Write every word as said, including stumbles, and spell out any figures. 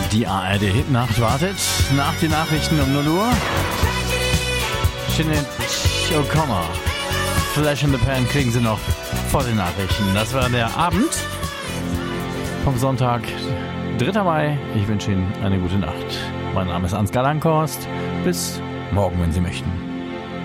Die A R D-Hitnacht wartet nach den Nachrichten um null Uhr. Sinead O'Connor. Flash in the Pan kriegen Sie noch vor den Nachrichten. Das war der Abend vom Sonntag, dritter Mai. Ich wünsche Ihnen eine gute Nacht. Mein Name ist Ansgar Langhorst. Bis morgen, wenn Sie möchten.